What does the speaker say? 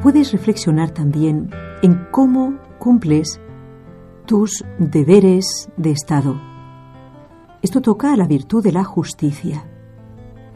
puedes reflexionar también en cómo cumples tus deberes de Estado. Esto toca a la virtud de la justicia.